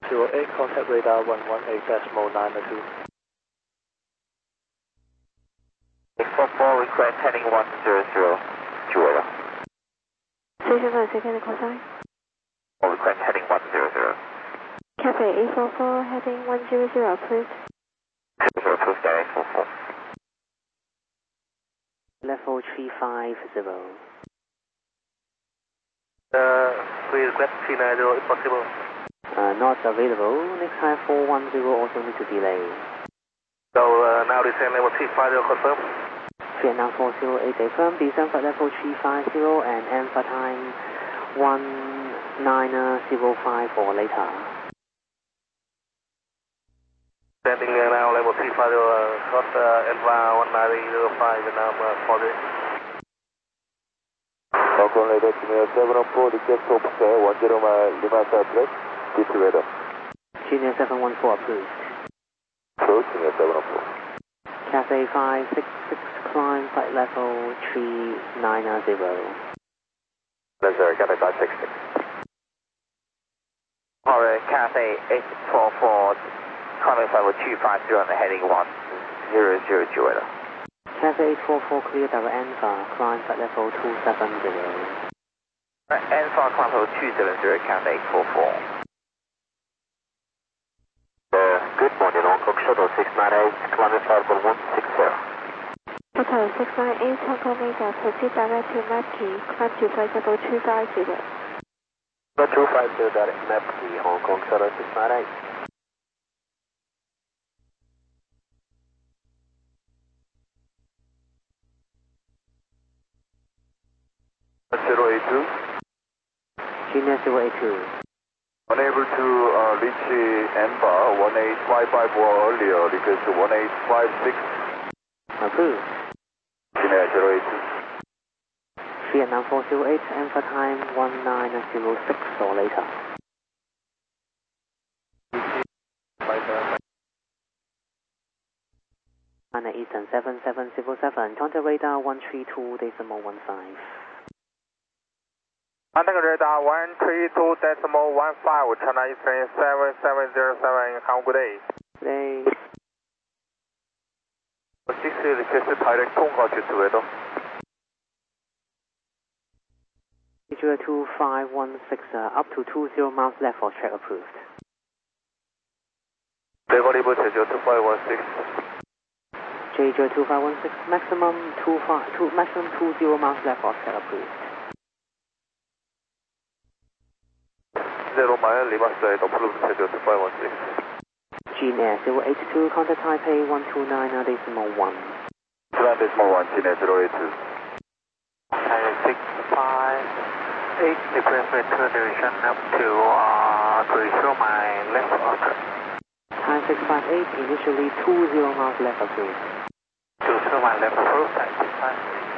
08, contact radar 118.902. 844, request heading 100, Julia. Station 9, second call sign. Request heading 100. Cafe 844, heading 100, approved. 00, approved, direct 44. Level 350. We request 390 if possible. Not available. Next high 410 also need to delay. So now descend level 350 confirm. Vietnam 408 affirm, descend for level 350 and end for time 1905 or later. Standing now level 350, cross Enva 1905 Vietnam 40. Falcon Radar Junior 714, request hope 10 mile Lima South Left, keep to radar. Junior 714 approved. Approach Junior 714. Cafe 566, climb flight level 390. That's right, Cafe 566. Alright, Cafe 844, climbing level 250 on the heading 100, Julia. Cafe 844 clear direct Alpha, climb flight level 270. Alpha, climb level 270, Cafe 844. Good morning, Hong Kong Shuttle 698, climbing flight level 160. Hotel 698, Hong Kong Mega, proceed direct to Mapkey, climb to flight level 250. 250, direct Mapkey, Hong Kong Shuttle 698. Junior 082. Unable to reach Enva 18554 earlier because 1856. Approved. Junior 082. Vietnam 408, end for time 1906 or later. China Eastern 7707, contact radar 132.15. Contact radar 132.15, China Eastern 7707, have a good day. Today. 60 request direct 통과 to radar. 2516, up to 20 miles left for track approved. Level 제조 2516. JJ 2516, maximum 20 miles left for track approved. 0 mile Lima side approved 제조 2516. Gene 082, contact Taipei 129.1. 1, Junior 082. 658, request return direction up to show my left order. Time 658, initially 20 miles left approved. To show my left approach, 658.